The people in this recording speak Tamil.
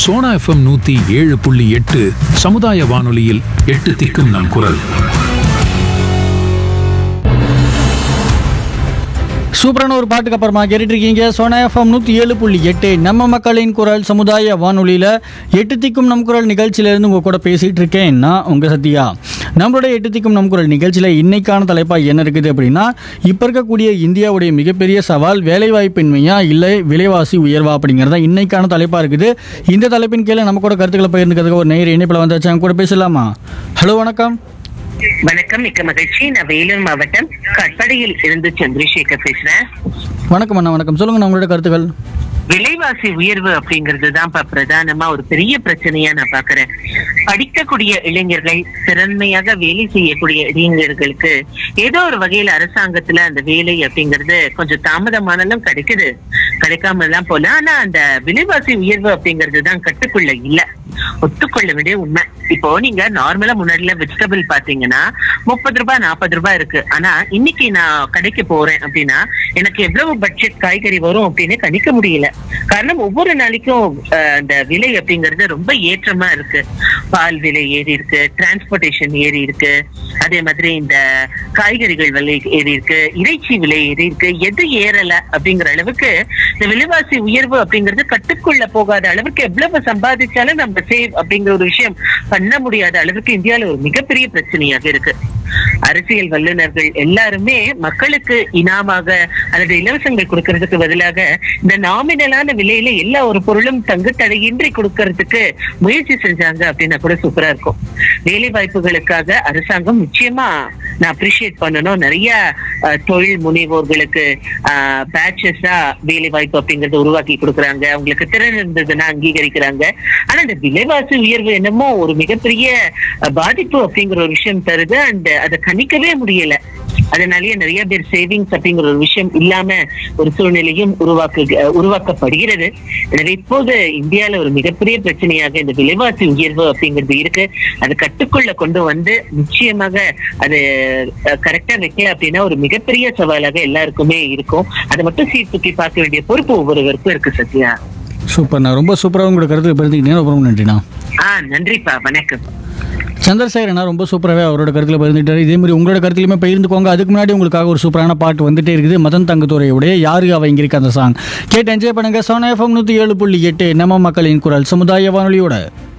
சோனா எஃப்எம் 107.8 சமுதாய வானொலியில் 8 திக்கும் நம் குரல். சூப்பரான ஒரு பாட்டுக்கு அப்புறமா கேட்டுட்டு இருக்கீங்க சோனா எஃப்எம் 107.8 நம்ம மக்களின் குரல் சமுதாய வானொலியில் 8 திக்கும் நம் குரல் நிகழ்ச்சியிலேருந்து உங்கள் கூட பேசிகிட்டு இருக்கேன் நான் உங்கள் சத்யா. நம்மளோட 8 திக்கும் நம் குரல் நிகழ்ச்சியில் இன்னைக்கான தலைப்பாக என்ன இருக்குது அப்படின்னா, இப்போ இருக்கக்கூடிய இந்தியாவுடைய மிகப்பெரிய சவால் வேலைவாய்ப்பின்மையா இல்லை விலைவாசி உயர்வா அப்படிங்கிறதா இன்னைக்கான தலைப்பாக இருக்குது. இந்த தலைப்பின் கீழே நம்ம கூட கருத்துக்களை பகிர்ந்துக்கிறதுக்கு ஒரு நேர் இணைப்பில் வந்தாச்சு, அவங்க கூட பேசலாமா? ஹலோ, வணக்கம். வணக்கம், மிக்க மகிழ்ச்சி. நான் வேலூர் மாவட்டம் கட்படியில் இருந்து சந்திரசேகர் பேசுறேன். வணக்கம் அண்ணா, வணக்கம். சொல்லுங்க உங்களோட கருத்துக்கள். விலைவாசி உயர்வு அப்படிங்கிறது தான் பிரதானமா ஒரு பெரிய பிரச்சனையா நான் பாக்குறேன். படிக்கக்கூடிய இளைஞர்கள், திறன்மையாக வேலை செய்யக்கூடிய இளைஞர்களுக்கு ஏதோ ஒரு வகையில அரசாங்கத்துல அந்த வேலை அப்படிங்கிறது கொஞ்சம் தாமதமானாலும் கிடைக்காம எல்லாம் போல. ஆனா அந்த விலைவாசி உயர்வு அப்படிங்கிறது தான் கட்டுக்குள்ள இல்ல, ஒத்துக்கொள்ள வேண்டிய உண்மை. இப்போ நீங்க நார்மலா முன்னாடில வெஜிடபிள் பாத்தீங்கன்னா 30 ரூபாய் 40 ரூபாய் இருக்கு. ஆனா இன்னைக்கு நான் கடைக்கு போறேன் அப்படின்னா எனக்கு எவ்வளவு பட்ஜெட் காய்கறி வரும் அப்படின்னு கணிக்க முடியல. காரணம், ஒவ்வொரு நாளைக்கும் அந்த விலை அப்படிங்கிறது ரொம்ப ஏற்றமா இருக்கு. பால் விலை ஏறி இருக்கு, டிரான்ஸ்போர்டேஷன் ஏறி இருக்கு, அதே மாதிரி இந்த காய்கறிகள் விலை ஏறி இருக்கு, இறைச்சி விலை ஏறி இருக்கு. எது ஏறல அப்படிங்கிற அளவுக்கு இந்த விலைவாசி உயர்வு அப்படிங்கிறது கட்டுக்குள்ள போகாத அளவுக்கு எவ்வளவு சம்பாதிச்சாலும் நம்ம சேவ் அப்படிங்கிற ஒரு விஷயம் பண்ண முடியாத அளவுக்கு இந்தியால ஒரு மிகப்பெரிய பிரச்சனையாக இருக்கு. அரசியல் வல்லுநர்கள் எல்லாருமே மக்களுக்கு இனாமாக அல்லது இலவசங்கள் கொடுக்கறதுக்கு பதிலாக இந்த நாமினலான விலையில எல்லா ஒரு பொருளும் தங்கு தடையின்றி கொடுக்கறதுக்கு முயற்சி செஞ்சாங்க அப்படின்னா கூட சூப்பரா இருக்கும். வேலை வாய்ப்புகளுக்காக அரசாங்கம் நிச்சயமா நான் அப்ரிஷியேட் பண்ணணும். நிறைய தொழில் முனைவோர்களுக்கு பேட்சஸா வேலை வாய்ப்பு அப்படிங்கறத உருவாக்கி கொடுக்குறாங்க. அவங்களுக்கு திறன் இருந்ததுன்னா அங்கீகரிக்கிறாங்க. ஆனா இந்த விலைவாசி உயர்வு என்னமோ ஒரு மிகப்பெரிய பாதிப்பு அப்படிங்கிற ஒரு விஷயம் தருது. அண்ட் அதை கணிக்கவே முடியல. அதனாலேயே நிறைய பேர் சேவிங்ஸ் அப்படிங்கிற ஒரு விஷயம் இல்லாம ஒரு சூழ்நிலையும் உருவாக்கப்படுகிறது. எனவே இப்போது இந்தியால ஒரு மிகப்பெரிய பிரச்சனையாக இந்த விலைவாசி உயர்வு அப்படிங்கிறது இருக்கு. அது கட்டுக்குள்ள கொண்டு வந்து நிச்சயமாக அது கரெக்டா வைக்கல அப்படின்னா ஒரு மிகப்பெரிய சவாலாக எல்லாருக்குமே இருக்கும். அதை மட்டும் சீர்தூக்கி பார்க்க வேண்டிய பொறுப்பு ஒவ்வொருவருக்கும் இருக்கு. சத்யா, சூப்பர்ண்ணா, ரொம்ப சூப்பராக உங்களோட கருத்து பகிர்ந்துக்கிட்டீங்க, ரொம்ப நன்றிண்ணா. நன்றிப்பா, வணக்கம். சந்திரசேகரண்ணா ரொம்ப சூப்பராகவே அவரோட கருத்தில் பகிர்ந்துட்டாரு. இதே மாதிரி உங்களோட கருத்துலையுமே பகிர்ந்துக்கோங்க. அதுக்கு முன்னாடி உங்களுக்காக ஒரு சூப்பரான பாட்டு வந்துட்டே இருக்குது. மதன் தங்கத்துறையுடைய யாரு அவ இங்க இருக்க அந்த சாங் கேட்டு என்ஜாய் பண்ணுங்க. சோனா எஃப்எம் 107.8 நம்ம மக்களின் குரல் சமுதாய வானொலியோட.